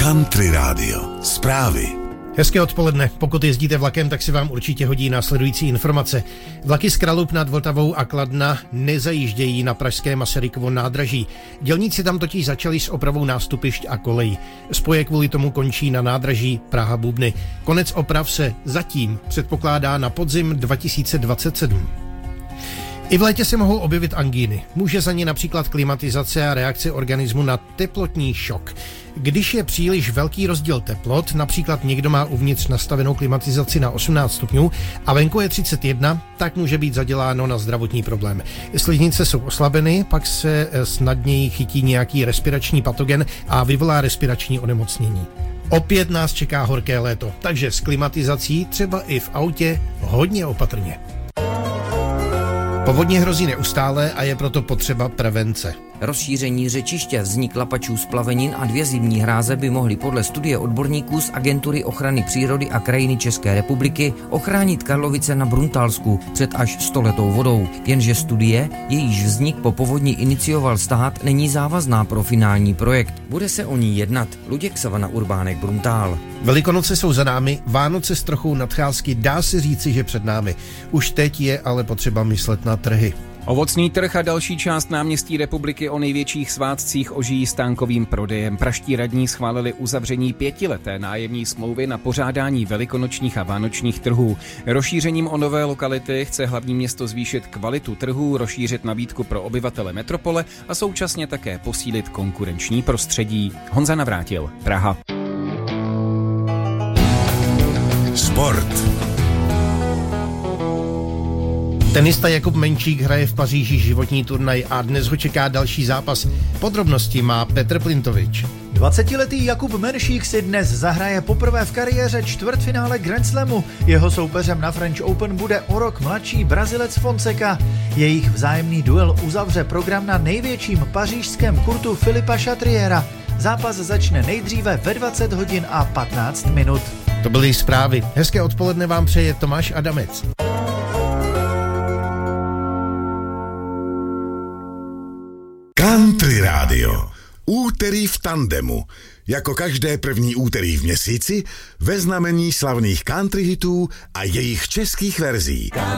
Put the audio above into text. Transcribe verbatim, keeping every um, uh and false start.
Country Radio. Zprávy. Hezké odpoledne. Pokud jezdíte vlakem, tak si vám určitě hodí následující informace. Vlaky z Kralup nad Vltavou a Kladna nezajíždějí na pražské Masarykovo nádraží. Dělníci tam totiž začali s opravou nástupišť a kolejí. Spoje kvůli tomu končí na nádraží Praha-Bubny. Konec oprav se zatím předpokládá na podzim dva tisíce dvacet sedm. I v létě se mohou objevit angíny. Může za ně například klimatizace a reakce organismu na teplotní šok. Když je příliš velký rozdíl teplot, například někdo má uvnitř nastavenou klimatizaci na osmnáct stupňů a venku je třicet jedna, tak může být zaděláno na zdravotní problém. Sliznice jsou oslabeny, pak se snadněji chytí nějaký respirační patogen a vyvolá respirační onemocnění. Opět nás čeká horké léto, takže s klimatizací třeba i v autě hodně opatrně. Povodně hrozí neustále a je proto potřeba prevence. Rozšíření řečiště, vznik lapačů splavenin a dvě zimní hráze by mohly podle studie odborníků z Agentury ochrany přírody a krajiny České republiky ochránit Karlovice na Bruntálsku před až stoletou vodou. Jenže studie, jejíž vznik po povodni inicioval stát, není závazná pro finální projekt. Bude se o ní jednat. Luděk Savana, Urbánek, Bruntál. Velikonoce jsou za námi, Vánoce s trochou nadcházky, dá se říci, že před námi. Už teď je ale potřeba myslet na trhy. Ovocný trh a další část náměstí republiky o největších svátcích ožijí stánkovým prodejem. Pražští radní schválili uzavření pětileté nájemní smlouvy na pořádání velikonočních a vánočních trhů. Rozšířením o nové lokality chce hlavní město zvýšit kvalitu trhů, rozšířit nabídku pro obyvatele metropole a současně také posílit konkurenční prostředí. Honza Navrátil, Praha. Sport. Tenista Jakub Menčík hraje v Paříži životní turnaj a dnes ho čeká další zápas. Podrobnosti má Petr Plintovič. dvacetiletý Jakub Menšík si dnes zahraje poprvé v kariéře čtvrtfinále Grand Slamu. Jeho soupeřem na French Open bude o rok mladší Brazilec Fonseca. Jejich vzájemný duel uzavře program na největším pařížském kurtu Filipa Chatriera. Zápas začne nejdříve ve dvacet hodin a patnáct minut. To byly zprávy. Hezké odpoledne vám přeje Tomáš Adamec. Country Radio. Úterý v tandemu. Jako každé první úterý v měsíci ve znamení slavných country hitů a jejich českých verzí.